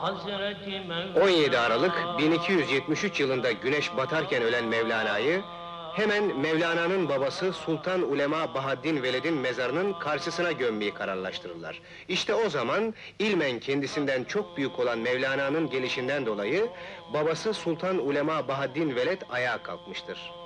17 Aralık 1273 yılında güneş batarken ölen Mevlana'yı hemen Mevlana'nın babası Sultan Ulema Bahaddin Veled'in mezarının karşısına gömmeyi kararlaştırırlar. İşte o zaman ilmen kendisinden çok büyük olan Mevlana'nın gelişinden dolayı babası Sultan Ulema Bahaddin Veled ayağa kalkmıştır.